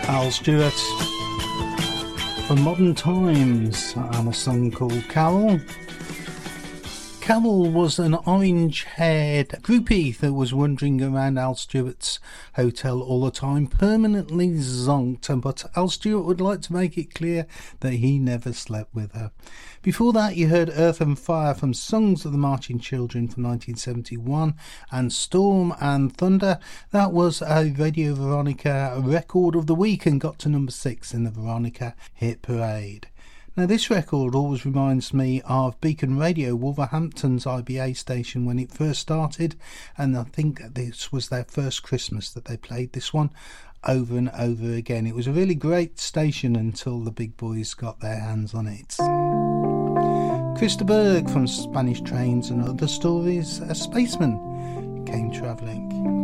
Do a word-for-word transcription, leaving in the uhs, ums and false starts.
Al Stewart from Modern Times and a song called Carol. Carol was an orange-haired groupie that was wandering around Al Stewart's hotel all the time, permanently zonked, but Al Stewart would like to make it clear that he never slept with her. Before that, you heard Earth and Fire from Songs of the Marching Children from nineteen seventy-one, and Storm and Thunder. That was a Radio Veronica record of the week and got to number six in the Veronica Hit Parade. Now, this record always reminds me of Beacon Radio, Wolverhampton's I B A station when it first started, and I think this was their first Christmas that they played this one over and over again. It was a really great station until the big boys got their hands on it. Christa Berg from Spanish Trains and Other Stories, a spaceman came travelling.